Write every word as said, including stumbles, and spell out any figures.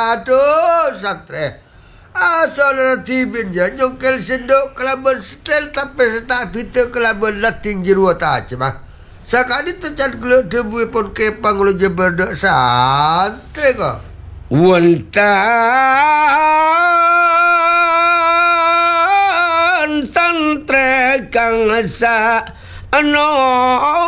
Aduh, satre. Asal tibin ya nyongkel sendok kelaban setel tapi setak fitur kelaban lating jiru tak cuma. Sakali tercat gelo debu pun kepang lo jeberdok santri kok. Wonten santri kang sa ano